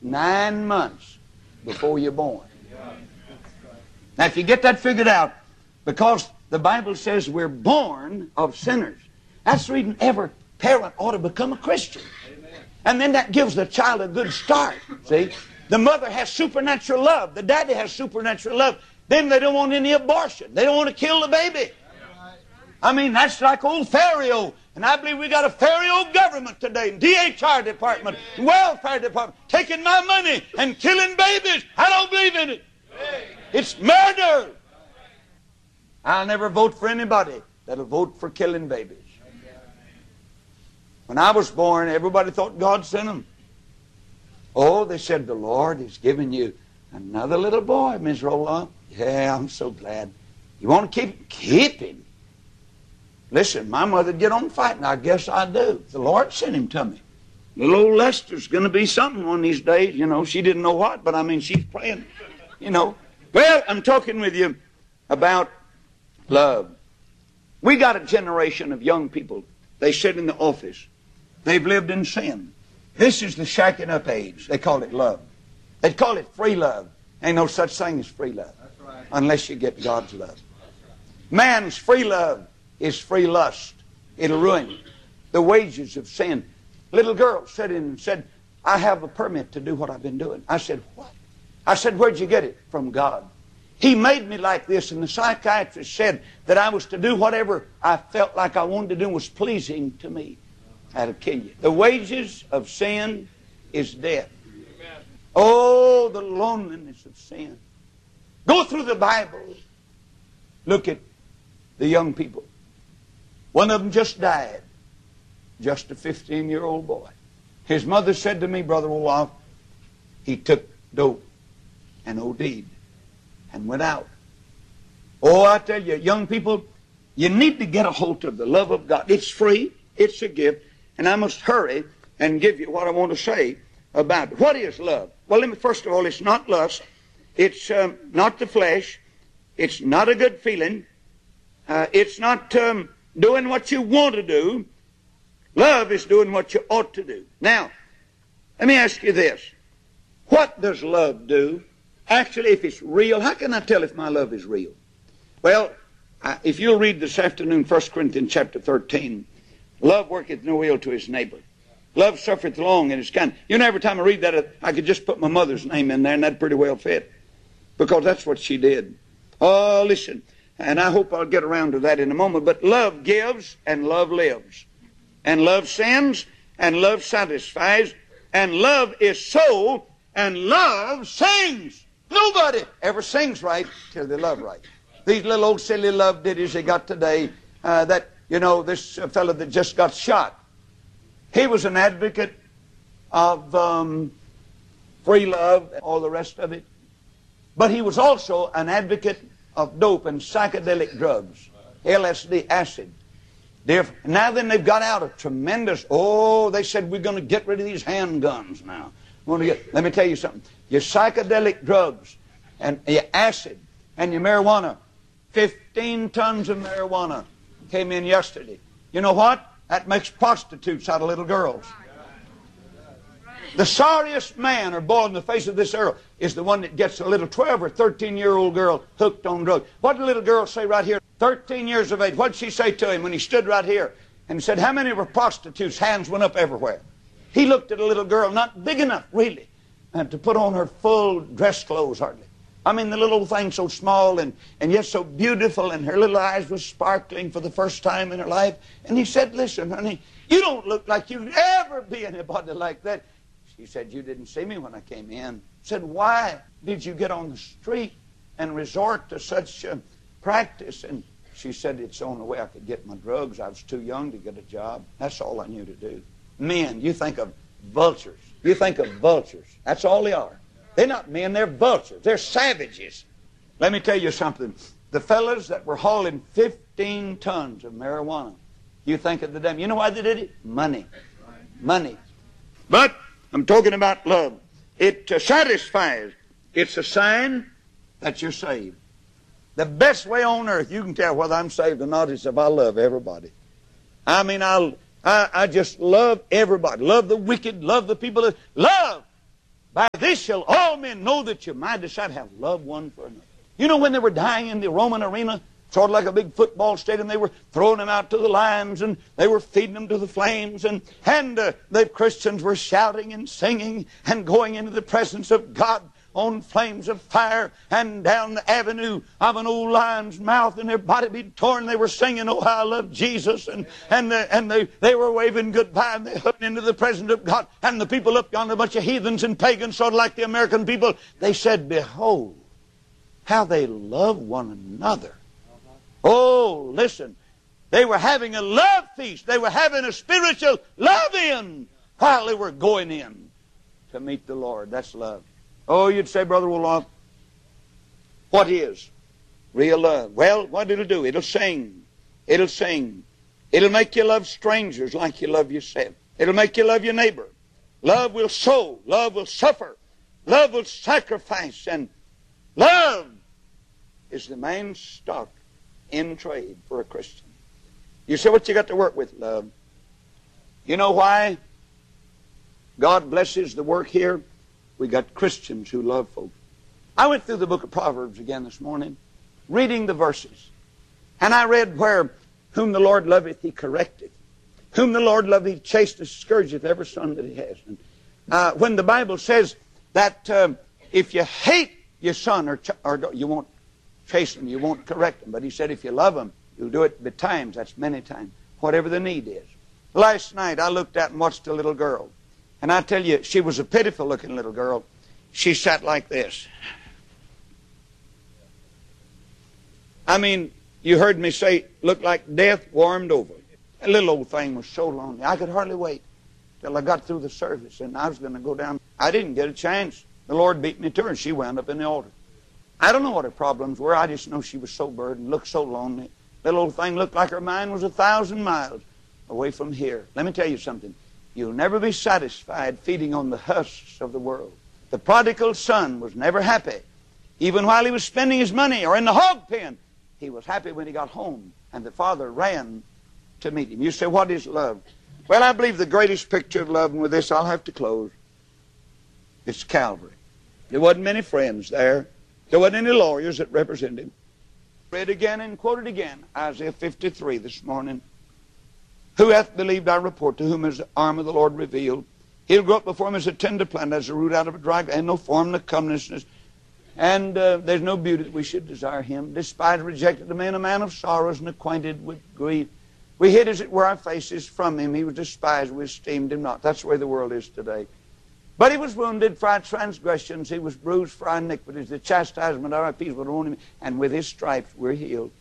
9 months before you're born. Now, if you get that figured out, because the Bible says we're born of sinners, that's the reason every parent ought to become a Christian. And then that gives the child a good start, see? The mother has supernatural love. The daddy has supernatural love. Then they don't want any abortion. They don't want to kill the baby. I mean, that's like old Pharaoh. And I believe we got a Pharaoh government today, DHR department, welfare department, taking my money and killing babies. I don't believe in it. It's murder. I'll never vote for anybody that'll vote for killing babies. When I was born, everybody thought God sent them. Oh, they said, the Lord is giving you another little boy, Ms. Roloff. Yeah, I'm so glad. You want to keep him. Listen, my mother'd get on fighting. I guess I do. The Lord sent him to me. Little old Lester's going to be something one of these days. You know, she didn't know what, but I mean, she's praying, you know. Well, I'm talking with you about love. We got a generation of young people. They sit in the office. They've lived in sin. This is the shacking up age. They call it love. They call it free love. Ain't no such thing as free love. That's right. Unless you get God's love. Man's free love is free lust. It'll ruin you. The wages of sin. Little girl sat in and said, I have a permit to do what I've been doing. I said, what? I said, where'd you get it? From God. He made me like this, and the psychiatrist said that I was to do whatever I felt like I wanted to do was pleasing to me. That'll kill you. The wages of sin is death. Amen. Oh, the loneliness of sin. Go through the Bible. Look at the young people. One of them just died. Just a 15-year-old boy. His mother said to me, Brother Roloff, he took dope and OD'd and went out. Oh, I tell you, young people, you need to get a hold of the love of God. It's free. It's a gift. And I must hurry and give you what I want to say about it. What is love? Well, let me, first of all, it's not lust. It's not the flesh. It's not a good feeling. It's not doing what you want to do. Love is doing what you ought to do. Now, let me ask you this. What does love do? Actually, if it's real, how can I tell if my love is real? Well, if you'll read this afternoon, 1 Corinthians chapter 13, love worketh no ill to his neighbor. Love suffereth long and is kind. You know, every time I read that, I could just put my mother's name in there, and that'd pretty well fit. Because that's what she did. Oh, listen, and I hope I'll get around to that in a moment, but love gives and love lives. And love sins and love satisfies, and love is soul and love sings. Nobody ever sings right till they love right. These little old silly love ditties they got today, this fellow that just got shot, he was an advocate of free love and all the rest of it. But he was also an advocate of dope and psychedelic drugs, LSD, acid. Now then they've got out a tremendous, they said we're going to get rid of these handguns now. Let me tell you something. Your psychedelic drugs and your acid and your marijuana, 15 tons of marijuana came in yesterday. You know what? That makes prostitutes out of little girls. The sorriest man or boy on the face of this earth is the one that gets a little 12 or 13-year-old girl hooked on drugs. What did the little girl say right here? 13 years of age. What did she say to him when he stood right here and said, how many were prostitutes? Hands went up everywhere. He looked at a little girl, not big enough, really, to put on her full dress clothes, hardly. I mean, the little old thing so small and yet so beautiful, and her little eyes was sparkling for the first time in her life. And he said, listen, honey, you don't look like you'd ever be anybody like that. She said, you didn't see me when I came in. I said, why did you get on the street and resort to such practice? And she said, it's the only way I could get my drugs. I was too young to get a job. That's all I knew to do. Men, you think of vultures. You think of vultures. That's all they are. They're not men, they're vultures. They're savages. Let me tell you something. The fellas that were hauling 15 tons of marijuana, you think of the damn. You know why they did it? Money. Money. But I'm talking about love. It satisfies. It's a sign that you're saved. The best way on earth you can tell whether I'm saved or not is if I love everybody. I mean, I just love everybody. Love the wicked, love the people that love. By this shall all men know that you're my disciples, have love one for another. You know, when they were dying in the Roman arena, sort of like a big football stadium, they were throwing them out to the lions, and they were feeding them to the flames, and the Christians were shouting and singing and going into the presence of God on flames of fire, and down the avenue of an old lion's mouth, and their body be torn. They were singing, "Oh, how I love Jesus," and they were waving goodbye, and they hooked into the presence of God. And the people up yonder, a bunch of heathens and pagans, sort of like the American people, they said, "Behold, how they love one another." Oh, listen. They were having a love feast. They were having a spiritual love-in while they were going in to meet the Lord. That's love. Oh, you'd say, Brother Wolof, what is real love? Well, what it'll do, it'll sing. It'll sing. It'll make you love strangers like you love yourself. It'll make you love your neighbor. Love will sow. Love will suffer. Love will sacrifice. And love is the main stock in trade for a Christian. You say, what you got to work with? Love. You know why God blesses the work here? We got Christians who love folks. I went through the book of Proverbs again this morning, reading the verses. And I read where, whom the Lord loveth, he correcteth. Whom the Lord loveth, he chasteneth, scourgeth every son that he has. And when the Bible says that if you hate your son or you won't chasten him, you won't correct him. But he said if you love him, you'll do it betimes. That's many times. Whatever the need is. Last night I looked at and watched a little girl. And I tell you, she was a pitiful looking little girl. She sat like this. I mean, you heard me say, looked like death warmed over. That little old thing was so lonely. I could hardly wait till I got through the service, and I was going to go down. I didn't get a chance. The Lord beat me to her, and she wound up in the altar. I don't know what her problems were. I just know she was so burdened, looked so lonely. Little old thing looked like her mind was 1,000 miles away from here. Let me tell you something. You'll never be satisfied feeding on the husks of the world. The prodigal son was never happy. Even while he was spending his money or in the hog pen, he was happy when he got home and the father ran to meet him. You say, what is love? Well, I believe the greatest picture of love, and with this I'll have to close, it's Calvary. There wasn't many friends there. There wasn't any lawyers that represented him. Read again and quoted again, Isaiah 53 this morning. Who hath believed our report, to whom is the arm of the Lord revealed? He'll grow up before him as a tender plant, as a root out of a dry ground, and no form, no comeliness. And there's no beauty that we should desire him. Despised, rejected, a man of sorrows, and acquainted with grief. We hid, as it were, our faces from him. He was despised, we esteemed him not. That's the way the world is today. But he was wounded for our transgressions. He was bruised for our iniquities. The chastisement of our peace was on him, and with his stripes we're healed.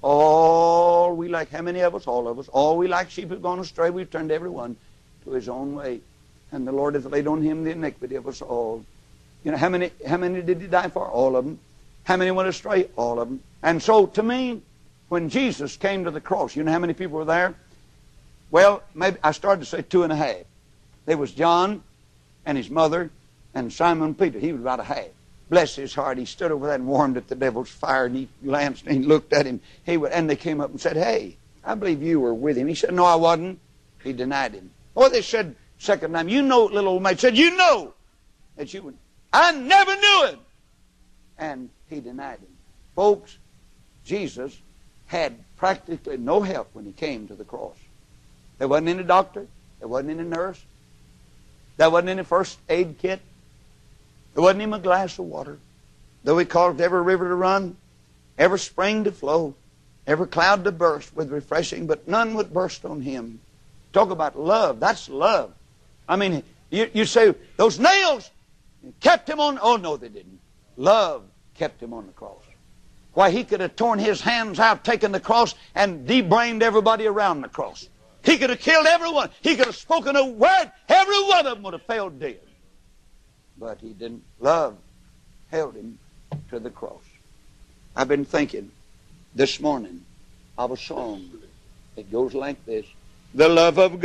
All we like, how many of us? All of us. All we like sheep have gone astray. We've turned every one to his own way. And the Lord hath laid on him the iniquity of us all. You know, how many did he die for? All of them. How many went astray? All of them. And so, to me, when Jesus came to the cross, you know how many people were there? Well, maybe I started to say 2.5. There was John and his mother and Simon Peter. He was about a half. Bless his heart, he stood over there and warmed at the devil's fire, and he glanced and he looked at him. And they came up and said, hey, I believe you were with him. He said, no, I wasn't. He denied him. Or they said, second time, you know, little old mate said, you know that you would. I never knew him. And he denied him. Folks, Jesus had practically no help when he came to the cross. There wasn't any doctor. There wasn't any nurse. There wasn't any first aid kit. There wasn't even a glass of water. Though he caused every river to run, every spring to flow, every cloud to burst with refreshing, but none would burst on him. Talk about love. That's love. I mean, you say, those nails kept him on. Oh, no, they didn't. Love kept him on the cross. Why, he could have torn his hands out, taken the cross, and de-brained everybody around the cross. He could have killed everyone. He could have spoken a word. Every one of them would have fell dead. But he didn't. Love held him to the cross. I've been thinking this morning of a song. It goes like this. The love of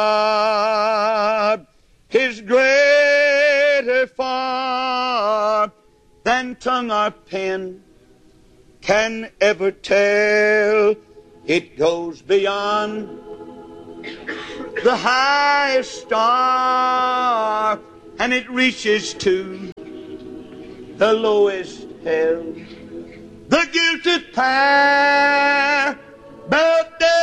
God is greater far than tongue or pen can ever tell. It goes beyond the highest star and it reaches to the lowest hell.